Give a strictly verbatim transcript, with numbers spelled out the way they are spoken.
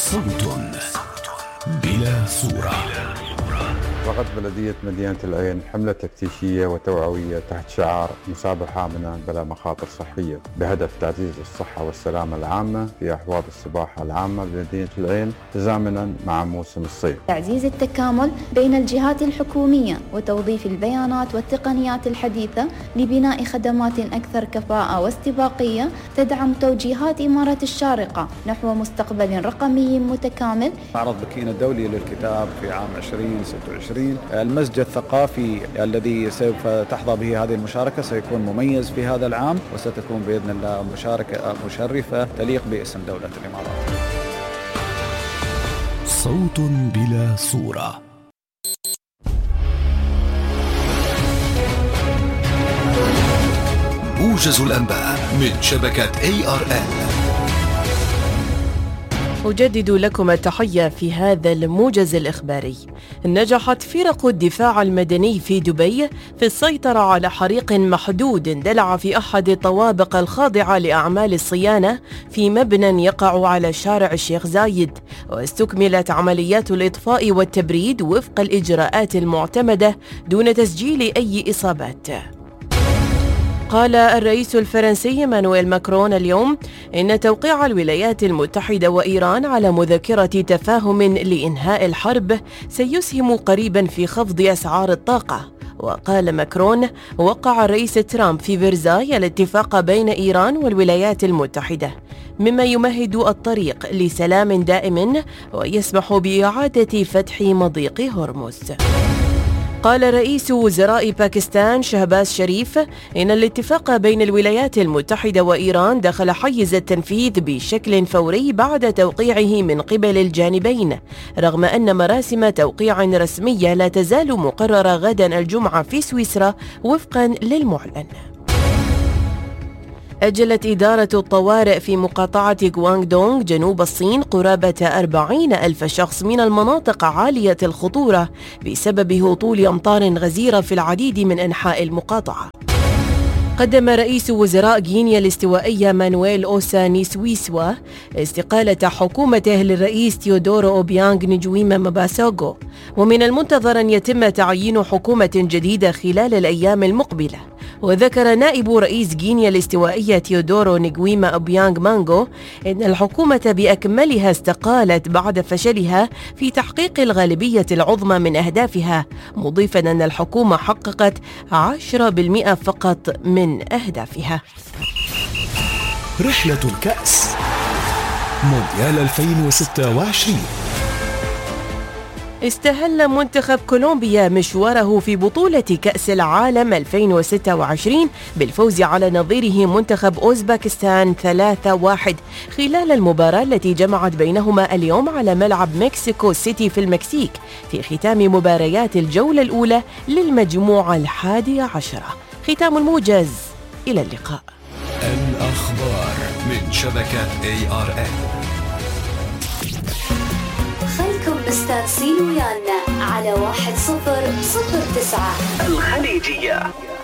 صوت بلا صورة. وقد بلدية مدينة العين حملة تفتيشية وتوعوية تحت شعار مسابحة آمنة بلا مخاطر صحية بهدف تعزيز الصحة والسلامة العامة في أحواض السباحة العامة بمدينة العين تزامنا مع موسم الصيف. تعزيز التكامل بين الجهات الحكومية وتوظيف البيانات والتقنيات الحديثة لبناء خدمات أكثر كفاءة واستباقية تدعم توجيهات إمارة الشارقة نحو مستقبل رقمي متكامل. معرض بكين الدولي للكتاب في عام ألفين وستة وعشرين، المسجد الثقافي الذي سوف تحظى به هذه المشاركة سيكون مميز في هذا العام، وستكون بإذن الله مشاركة مشرفة تليق باسم دولة الإمارات. صوت بلا صورة. موجز الأنباء من شبكة إيه آر إل. أجدد لكم التحية في هذا الموجز الإخباري. نجحت فرق الدفاع المدني في دبي في السيطرة على حريق محدود اندلع في أحد الطوابق الخاضعة لأعمال الصيانة في مبنى يقع على شارع الشيخ زايد، واستكملت عمليات الإطفاء والتبريد وفق الإجراءات المعتمدة دون تسجيل أي إصابات. قال الرئيس الفرنسي مانويل ماكرون اليوم إن توقيع الولايات المتحدة وإيران على مذكرة تفاهم لإنهاء الحرب سيسهم قريبا في خفض أسعار الطاقة. وقال ماكرون: وقع الرئيس ترامب في فرساي الاتفاق بين إيران والولايات المتحدة، مما يمهد الطريق لسلام دائم ويسمح بإعادة فتح مضيق هرمز. قال رئيس وزراء باكستان شهباز شريف إن الاتفاق بين الولايات المتحدة وإيران دخل حيز التنفيذ بشكل فوري بعد توقيعه من قبل الجانبين، رغم أن مراسم توقيع رسمية لا تزال مقررة غدا الجمعة في سويسرا وفقا للمعلن. أجلت إدارة الطوارئ في مقاطعة غوانغدونغ جنوب الصين قرابة أربعين ألف شخص من المناطق عالية الخطورة بسبب هطول أمطار غزيرة في العديد من أنحاء المقاطعة. قدم رئيس وزراء غينيا الاستوائية مانويل أوسا نيسويسوا استقالة حكومته للرئيس تيودورو أوبيانغ نجويما مباسوغو، ومن المنتظر أن يتم تعيين حكومة جديدة خلال الأيام المقبلة. وذكر نائب رئيس غينيا الاستوائية تيودورو نجويما أوبيانغ مانغو إن الحكومة بأكملها استقالت بعد فشلها في تحقيق الغالبية العظمى من أهدافها، مضيفا أن الحكومة حققت عشرة بالمئة فقط من أهدافها. رحلة الكأس مونديال ألفين وستة وعشرين. استهل منتخب كولومبيا مشواره في بطولة كأس العالم ألفين وستة وعشرين بالفوز على نظيره منتخب أوزباكستان ثلاثة واحد خلال المباراة التي جمعت بينهما اليوم على ملعب مكسيكو سيتي في المكسيك في ختام مباريات الجولة الأولى للمجموعة الحادية عشرة. ختام الموجز، إلى اللقاء. الأخبار من شبكة إيه آر إل. خلكم مستانسين ويانا على واحد صفر صفر تسعة الخليجية.